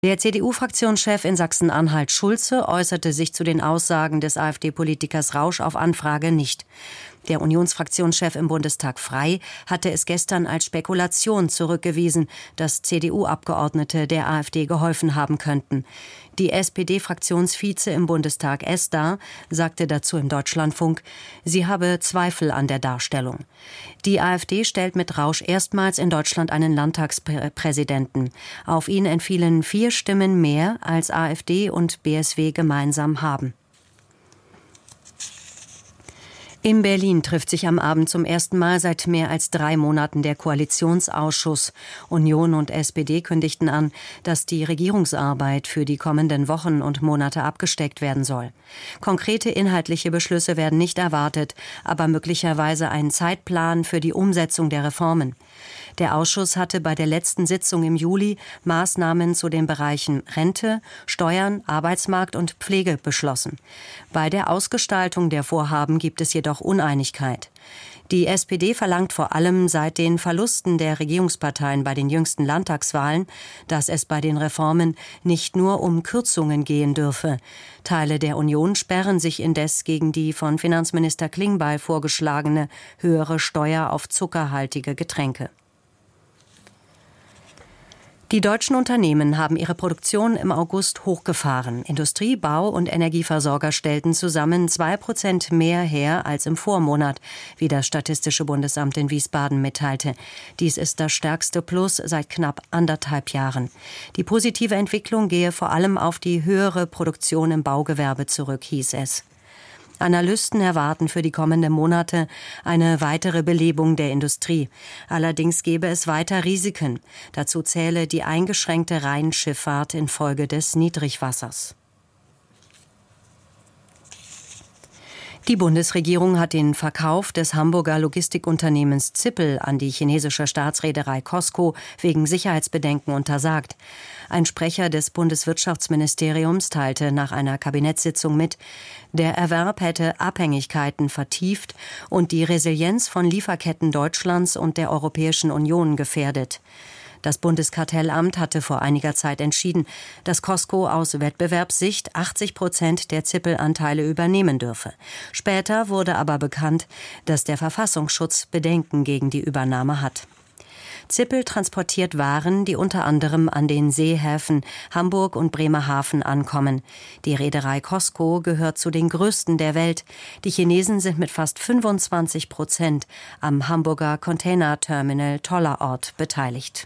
Der CDU-Fraktionschef in Sachsen-Anhalt Schulze äußerte sich zu den Aussagen des AfD-Politikers Rausch auf Anfrage nicht. Der Unionsfraktionschef im Bundestag Frey hatte es gestern als Spekulation zurückgewiesen, dass CDU-Abgeordnete der AfD geholfen haben könnten. Die SPD-Fraktionsvize im Bundestag Esda sagte dazu im Deutschlandfunk, sie habe Zweifel an der Darstellung. Die AfD stellt mit Rausch erstmals in Deutschland einen Landtagspräsidenten. Auf ihn entfielen 4 Stimmen mehr, als AfD und BSW gemeinsam haben. In Berlin trifft sich am Abend zum ersten Mal seit mehr als 3 Monaten der Koalitionsausschuss. Union und SPD kündigten an, dass die Regierungsarbeit für die kommenden Wochen und Monate abgesteckt werden soll. Konkrete inhaltliche Beschlüsse werden nicht erwartet, aber möglicherweise ein Zeitplan für die Umsetzung der Reformen. Der Ausschuss hatte bei der letzten Sitzung im Juli Maßnahmen zu den Bereichen Rente, Steuern, Arbeitsmarkt und Pflege beschlossen. Bei der Ausgestaltung der Vorhaben gibt es jedoch Uneinigkeit. Die SPD verlangt vor allem seit den Verlusten der Regierungsparteien bei den jüngsten Landtagswahlen, dass es bei den Reformen nicht nur um Kürzungen gehen dürfe. Teile der Union sperren sich indes gegen die von Finanzminister Klingbeil vorgeschlagene höhere Steuer auf zuckerhaltige Getränke. Die deutschen Unternehmen haben ihre Produktion im August hochgefahren. Industrie-, Bau- und Energieversorger stellten zusammen 2% mehr her als im Vormonat, wie das Statistische Bundesamt in Wiesbaden mitteilte. Dies ist das stärkste Plus seit knapp 1,5 Jahren. Die positive Entwicklung gehe vor allem auf die höhere Produktion im Baugewerbe zurück, hieß es. Analysten erwarten für die kommenden Monate eine weitere Belebung der Industrie. Allerdings gäbe es weiter Risiken. Dazu zähle die eingeschränkte Rheinschifffahrt infolge des Niedrigwassers. Die Bundesregierung hat den Verkauf des Hamburger Logistikunternehmens Zippel an die chinesische Staatsreederei COSCO wegen Sicherheitsbedenken untersagt. Ein Sprecher des Bundeswirtschaftsministeriums teilte nach einer Kabinettssitzung mit, der Erwerb hätte Abhängigkeiten vertieft und die Resilienz von Lieferketten Deutschlands und der Europäischen Union gefährdet. Das Bundeskartellamt hatte vor einiger Zeit entschieden, dass COSCO aus Wettbewerbssicht 80% der Zippel-Anteile übernehmen dürfe. Später wurde aber bekannt, dass der Verfassungsschutz Bedenken gegen die Übernahme hat. Zippel transportiert Waren, die unter anderem an den Seehäfen Hamburg und Bremerhaven ankommen. Die Reederei COSCO gehört zu den größten der Welt. Die Chinesen sind mit fast 25% am Hamburger Containerterminal Tollerort beteiligt.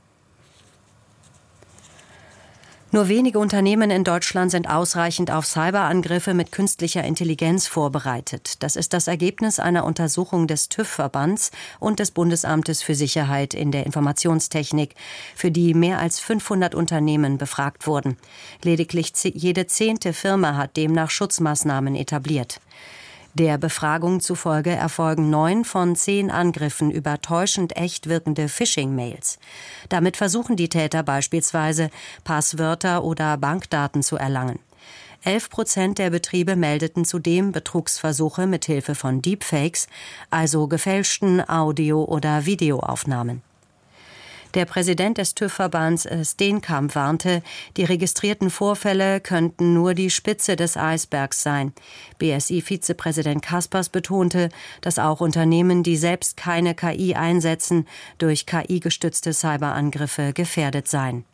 Nur wenige Unternehmen in Deutschland sind ausreichend auf Cyberangriffe mit künstlicher Intelligenz vorbereitet. Das ist das Ergebnis einer Untersuchung des TÜV-Verbands und des Bundesamtes für Sicherheit in der Informationstechnik, für die mehr als 500 Unternehmen befragt wurden. Lediglich jede 10. Firma hat demnach Schutzmaßnahmen etabliert. Der Befragung zufolge erfolgen 9 von 10 Angriffen über täuschend echt wirkende Phishing-Mails. Damit versuchen die Täter beispielsweise, Passwörter oder Bankdaten zu erlangen. 11% der Betriebe meldeten zudem Betrugsversuche mit Hilfe von Deepfakes, also gefälschten Audio- oder Videoaufnahmen. Der Präsident des TÜV-Verbands Steenkamp warnte, die registrierten Vorfälle könnten nur die Spitze des Eisbergs sein. BSI-Vizepräsident Kaspers betonte, dass auch Unternehmen, die selbst keine KI einsetzen, durch KI-gestützte Cyberangriffe gefährdet seien.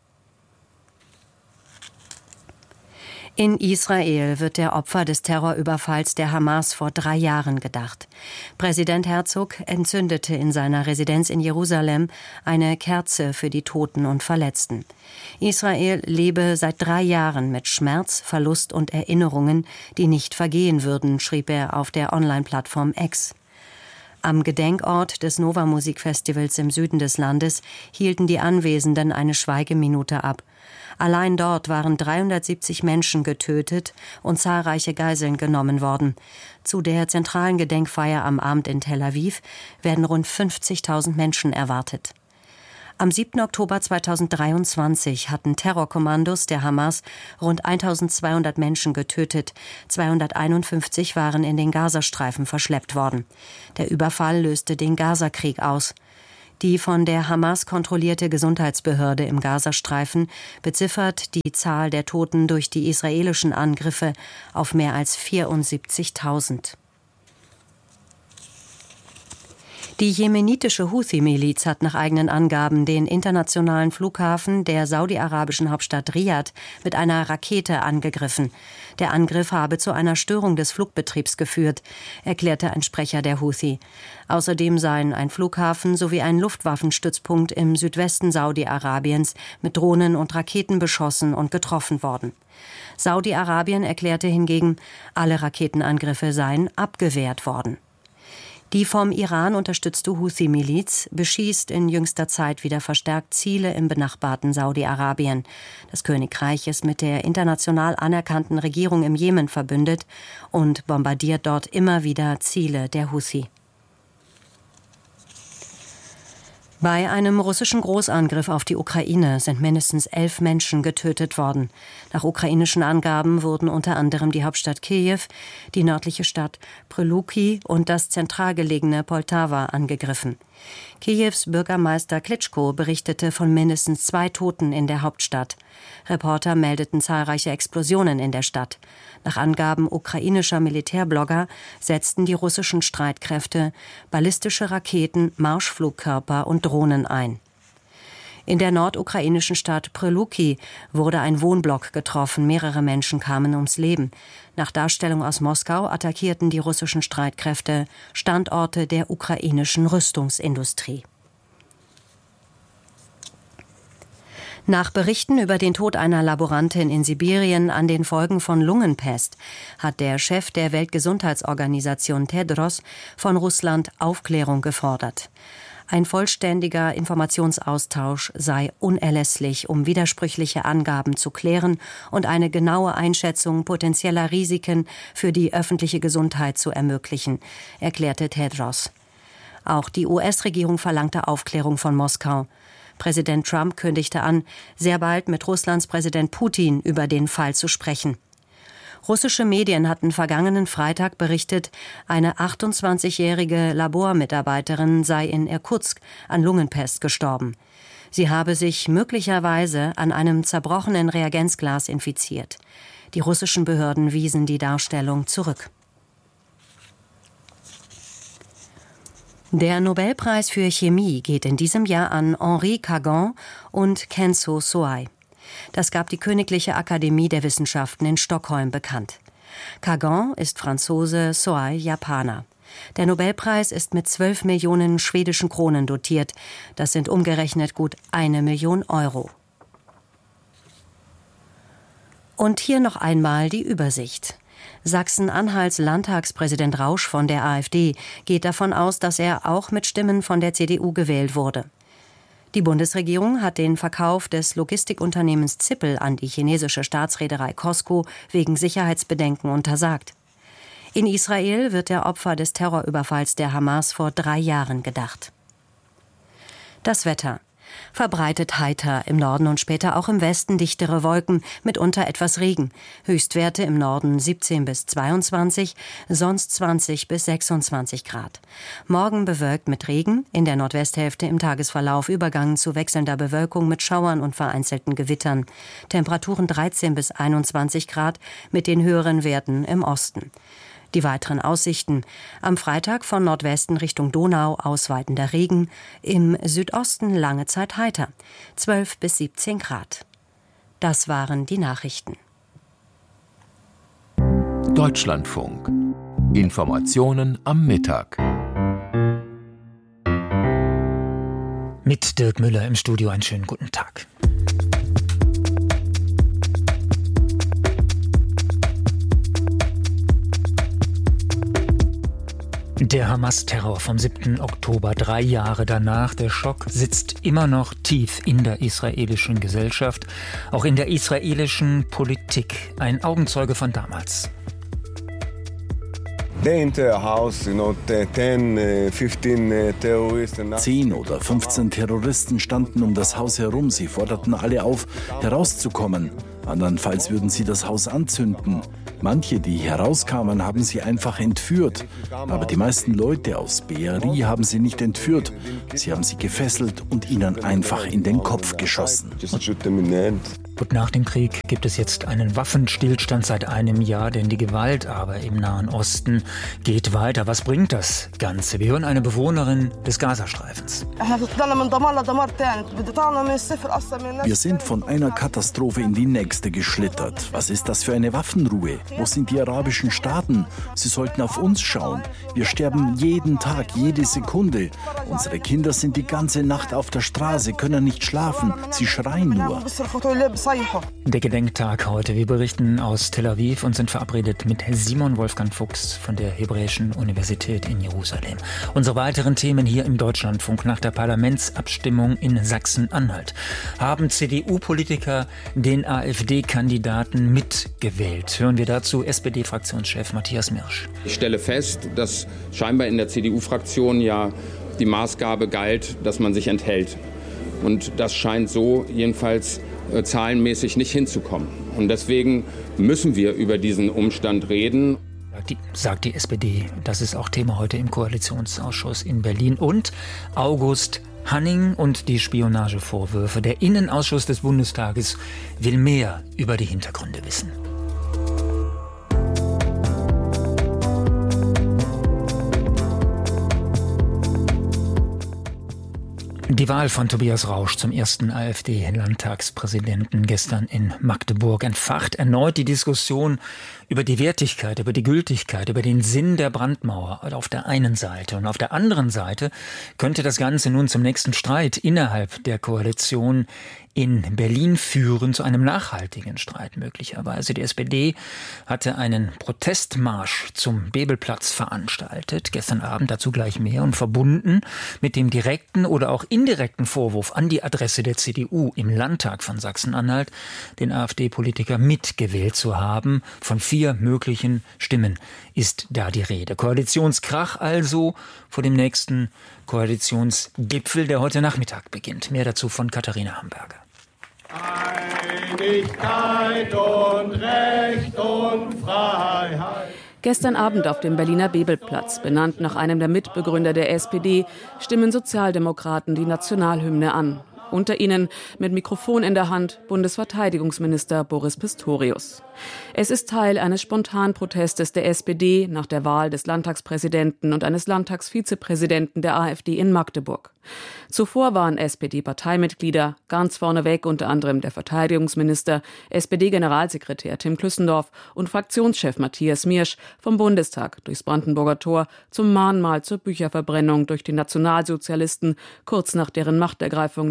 In Israel wird der Opfer des Terrorüberfalls der Hamas vor 3 Jahren gedacht. Präsident Herzog entzündete in seiner Residenz in Jerusalem eine Kerze für die Toten und Verletzten. Israel lebe seit 3 Jahren mit Schmerz, Verlust und Erinnerungen, die nicht vergehen würden, schrieb er auf der Online-Plattform X. Am Gedenkort des Nova-Musikfestivals im Süden des Landes hielten die Anwesenden eine Schweigeminute ab. Allein dort waren 370 Menschen getötet und zahlreiche Geiseln genommen worden. Zu der zentralen Gedenkfeier am Abend in Tel Aviv werden rund 50.000 Menschen erwartet. Am 7. Oktober 2023 hatten Terrorkommandos der Hamas rund 1.200 Menschen getötet. 251 waren in den Gazastreifen verschleppt worden. Der Überfall löste den Gazakrieg aus. Die von der Hamas kontrollierte Gesundheitsbehörde im Gazastreifen beziffert die Zahl der Toten durch die israelischen Angriffe auf mehr als 74.000. Die jemenitische Houthi-Miliz hat nach eigenen Angaben den internationalen Flughafen der saudi-arabischen Hauptstadt Riad mit einer Rakete angegriffen. Der Angriff habe zu einer Störung des Flugbetriebs geführt, erklärte ein Sprecher der Houthi. Außerdem seien ein Flughafen sowie ein Luftwaffenstützpunkt im Südwesten Saudi-Arabiens mit Drohnen und Raketen beschossen und getroffen worden. Saudi-Arabien erklärte hingegen, alle Raketenangriffe seien abgewehrt worden. Die vom Iran unterstützte Houthi-Miliz beschießt in jüngster Zeit wieder verstärkt Ziele im benachbarten Saudi-Arabien. Das Königreich ist mit der international anerkannten Regierung im Jemen verbündet und bombardiert dort immer wieder Ziele der Houthi. Bei einem russischen Großangriff auf die Ukraine sind mindestens 11 Menschen getötet worden. Nach ukrainischen Angaben wurden unter anderem die Hauptstadt Kiew, die nördliche Stadt Pryluki und das zentral gelegene Poltawa angegriffen. Kiews Bürgermeister Klitschko berichtete von mindestens 2 Toten in der Hauptstadt. Reporter meldeten zahlreiche Explosionen in der Stadt. Nach Angaben ukrainischer Militärblogger setzten die russischen Streitkräfte ballistische Raketen, Marschflugkörper und Drohnen ein. In der nordukrainischen Stadt Pryluki wurde ein Wohnblock getroffen. Mehrere Menschen kamen ums Leben. Nach Darstellung aus Moskau attackierten die russischen Streitkräfte Standorte der ukrainischen Rüstungsindustrie. Nach Berichten über den Tod einer Laborantin in Sibirien an den Folgen von Lungenpest hat der Chef der Weltgesundheitsorganisation Tedros von Russland Aufklärung gefordert. Ein vollständiger Informationsaustausch sei unerlässlich, um widersprüchliche Angaben zu klären und eine genaue Einschätzung potenzieller Risiken für die öffentliche Gesundheit zu ermöglichen, erklärte Tedros. Auch die US-Regierung verlangte Aufklärung von Moskau. Präsident Trump kündigte an, sehr bald mit Russlands Präsident Putin über den Fall zu sprechen. Russische Medien hatten vergangenen Freitag berichtet, eine 28-jährige Labormitarbeiterin sei in Irkutsk an Lungenpest gestorben. Sie habe sich möglicherweise an einem zerbrochenen Reagenzglas infiziert. Die russischen Behörden wiesen die Darstellung zurück. Der Nobelpreis für Chemie geht in diesem Jahr an Henri Cagon und Kenzo Soai. Das gab die Königliche Akademie der Wissenschaften in Stockholm bekannt. Cagon ist Franzose, Soai Japaner. Der Nobelpreis ist mit 12 Millionen schwedischen Kronen dotiert. Das sind umgerechnet gut 1 Million Euro. Und hier noch einmal die Übersicht. Sachsen-Anhalts Landtagspräsident Rausch von der AfD geht davon aus, dass er auch mit Stimmen von der CDU gewählt wurde. Die Bundesregierung hat den Verkauf des Logistikunternehmens Zippel an die chinesische Staatsreederei COSCO wegen Sicherheitsbedenken untersagt. In Israel wird der Opfer des Terrorüberfalls der Hamas vor 3 Jahren gedacht. Das Wetter. Verbreitet heiter, im Norden und später auch im Westen dichtere Wolken, mitunter etwas Regen. Höchstwerte im Norden 17 bis 22, sonst 20 bis 26 Grad. Morgen bewölkt mit Regen, in der Nordwesthälfte im Tagesverlauf Übergang zu wechselnder Bewölkung mit Schauern und vereinzelten Gewittern. Temperaturen 13 bis 21 Grad mit den höheren Werten im Osten. Die weiteren Aussichten. Am Freitag von Nordwesten Richtung Donau ausweitender Regen, im Südosten lange Zeit heiter, 12 bis 17 Grad. Das waren die Nachrichten. Deutschlandfunk. Informationen am Mittag. Mit Dirk Müller im Studio einen schönen guten Tag. Der Hamas-Terror vom 7. Oktober, 3 Jahre danach, der Schock sitzt immer noch tief in der israelischen Gesellschaft, auch in der israelischen Politik. Ein Augenzeuge von damals. 10 oder 15 Terroristen standen um das Haus herum. Sie forderten alle auf, herauszukommen. Andernfalls würden sie das Haus anzünden. Manche, die herauskamen, haben sie einfach entführt. Aber die meisten Leute aus Be'eri haben sie nicht entführt. Sie haben sie gefesselt und ihnen einfach in den Kopf geschossen. Und nach dem Krieg gibt es jetzt einen Waffenstillstand seit einem Jahr, denn die Gewalt aber im Nahen Osten geht weiter. Was bringt das Ganze? Wir hören eine Bewohnerin des Gazastreifens. Wir sind von einer Katastrophe in die nächste geschlittert. Was ist das für eine Waffenruhe? Wo sind die arabischen Staaten? Sie sollten auf uns schauen. Wir sterben jeden Tag, jede Sekunde. Unsere Kinder sind die ganze Nacht auf der Straße, können nicht schlafen. Sie schreien nur. Der Gedenktag heute. Wir berichten aus Tel Aviv und sind verabredet mit Simon Wolfgang Fuchs von der Hebräischen Universität in Jerusalem. Unsere weiteren Themen hier im Deutschlandfunk nach der Parlamentsabstimmung in Sachsen-Anhalt. Haben CDU-Politiker den AfD-Kandidaten mitgewählt? Hören wir dazu SPD-Fraktionschef Matthias Mirsch. Ich stelle fest, dass scheinbar in der CDU-Fraktion ja die Maßgabe galt, dass man sich enthält. Und das scheint so jedenfalls zahlenmäßig nicht hinzukommen. Und deswegen müssen wir über diesen Umstand reden. Sagt die SPD. Das ist auch Thema heute im Koalitionsausschuss in Berlin. Und August Hanning und die Spionagevorwürfe. Der Innenausschuss des Bundestages will mehr über die Hintergründe wissen. Die Wahl von Tobias Rausch zum ersten AfD-Landtagspräsidenten gestern in Magdeburg entfacht erneut die Diskussion über die Wertigkeit, über die Gültigkeit, über den Sinn der Brandmauer auf der einen Seite. Und auf der anderen Seite könnte das Ganze nun zum nächsten Streit innerhalb der Koalition in Berlin führen, zu einem nachhaltigen Streit möglicherweise. Die SPD hatte einen Protestmarsch zum Bebelplatz veranstaltet, gestern Abend, dazu gleich mehr, und verbunden mit dem direkten oder auch indirekten Vorwurf an die Adresse der CDU im Landtag von Sachsen-Anhalt, den AfD-Politiker mitgewählt zu haben. Von 4 möglichen Stimmen ist da die Rede. Koalitionskrach also vor dem nächsten Koalitionsgipfel, der heute Nachmittag beginnt. Mehr dazu von Katharina Hamburger. Einigkeit und Recht und Freiheit. Gestern Abend auf dem Berliner Bebelplatz, benannt nach einem der Mitbegründer der SPD, stimmen Sozialdemokraten die Nationalhymne an. Unter ihnen mit Mikrofon in der Hand Bundesverteidigungsminister Boris Pistorius. Es ist Teil eines Spontanprotestes der SPD nach der Wahl des Landtagspräsidenten und eines Landtagsvizepräsidenten der AfD in Magdeburg. Zuvor waren SPD-Parteimitglieder, ganz vorneweg unter anderem der Verteidigungsminister, SPD-Generalsekretär Tim Klüssendorf und Fraktionschef Matthias Mirsch vom Bundestag durchs Brandenburger Tor zum Mahnmal zur Bücherverbrennung durch die Nationalsozialisten kurz nach deren Machtergreifung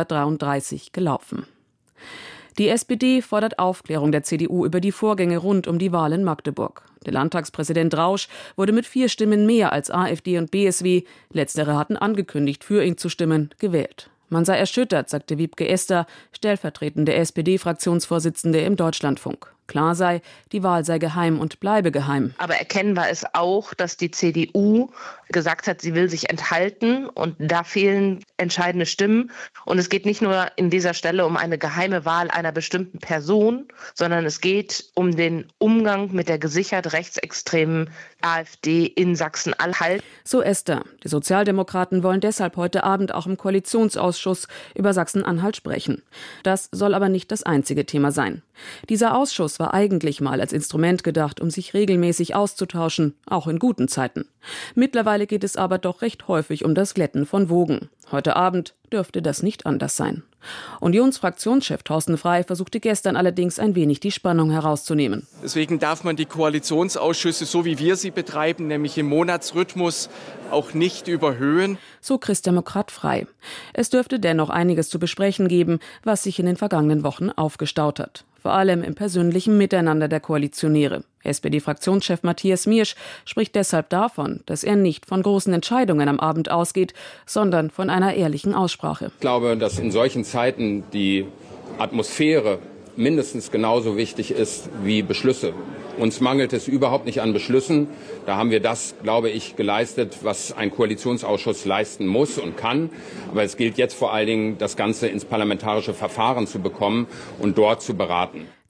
1933 gelaufen. Die SPD fordert Aufklärung der CDU über die Vorgänge rund um die Wahl in Magdeburg. Der Landtagspräsident Rausch wurde mit 4 Stimmen mehr als AfD und BSW, letztere hatten angekündigt, für ihn zu stimmen, gewählt. Man sei erschüttert, sagte Wiebke Esther, stellvertretende SPD-Fraktionsvorsitzende im Deutschlandfunk. Klar sei, die Wahl sei geheim und bleibe geheim. Aber erkennbar ist auch, dass die CDU gesagt hat, sie will sich enthalten und da fehlen entscheidende Stimmen. Und es geht nicht nur in dieser Stelle um eine geheime Wahl einer bestimmten Person, sondern es geht um den Umgang mit der gesichert rechtsextremen AfD in Sachsen-Anhalt. So Esther. Die Sozialdemokraten wollen deshalb heute Abend auch im Koalitionsausschuss über Sachsen-Anhalt sprechen. Das soll aber nicht das einzige Thema sein. Dieser Ausschuss war eigentlich mal als Instrument gedacht, um sich regelmäßig auszutauschen, auch in guten Zeiten. Mittlerweile geht es aber doch recht häufig um das Glätten von Wogen. Heute Abend dürfte das nicht anders sein. Unionsfraktionschef Thorsten Frey versuchte gestern allerdings ein wenig die Spannung herauszunehmen. Deswegen darf man die Koalitionsausschüsse, so wie wir sie betreiben, nämlich im Monatsrhythmus, auch nicht überhöhen. So Christdemokrat Frey. Es dürfte dennoch einiges zu besprechen geben, was sich in den vergangenen Wochen aufgestaut hat. Vor allem im persönlichen Miteinander der Koalitionäre. SPD-Fraktionschef Matthias Mirsch spricht deshalb davon, dass er nicht von großen Entscheidungen am Abend ausgeht, sondern von einer ehrlichen Aussprache. Ich glaube, dass in solchen Zeiten die Atmosphäre mindestens genauso wichtig ist wie Beschlüsse. Uns mangelt es überhaupt nicht an Beschlüssen. Da haben wir das, glaube ich, geleistet, was ein Koalitionsausschuss leisten muss und kann. Aber es gilt jetzt vor allen Dingen, das Ganze ins parlamentarische Verfahren zu bekommen und dort zu beraten.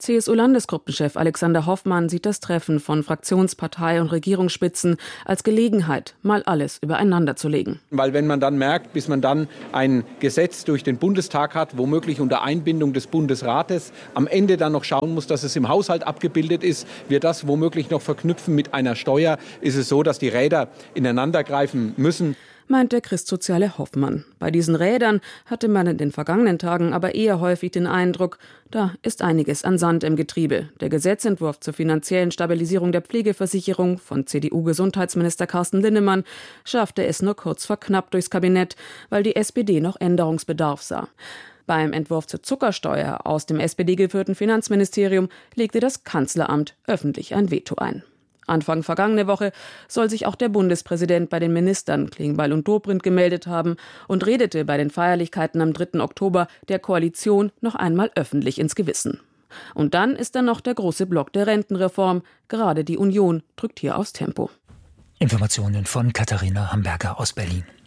CSU-Landesgruppenchef Alexander Hoffmann sieht das Treffen von Fraktionspartei- und Regierungsspitzen als Gelegenheit, mal alles übereinander zu legen. Weil wenn man dann merkt, bis man dann ein Gesetz durch den Bundestag hat, womöglich unter Einbindung des Bundesrates, am Ende dann noch schauen muss, dass es im Haushalt abgebildet ist, wir das womöglich noch verknüpfen mit einer Steuer, ist es so, dass die Räder ineinandergreifen müssen. Meint der Christsoziale Hoffmann. Bei diesen Rädern hatte man in den vergangenen Tagen aber eher häufig den Eindruck, da ist einiges an Sand im Getriebe. Der Gesetzentwurf zur finanziellen Stabilisierung der Pflegeversicherung von CDU-Gesundheitsminister Carsten Linnemann schaffte es nur kurz vor knapp durchs Kabinett, weil die SPD noch Änderungsbedarf sah. Beim Entwurf zur Zuckersteuer aus dem SPD-geführten Finanzministerium legte das Kanzleramt öffentlich ein Veto ein. Anfang vergangene Woche soll sich auch der Bundespräsident bei den Ministern Klingbeil und Dobrindt gemeldet haben und redete bei den Feierlichkeiten am 3. Oktober der Koalition noch einmal öffentlich ins Gewissen. Und dann ist da noch der große Block der Rentenreform. Gerade die Union drückt hier aufs Tempo. Informationen von Katharina Hamburger aus Berlin.